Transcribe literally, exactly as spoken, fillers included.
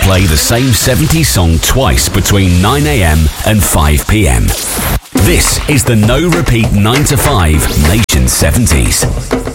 play the same seventies song twice between nine a.m. and five p.m. This is the No Repeat nine to five Nation seventies.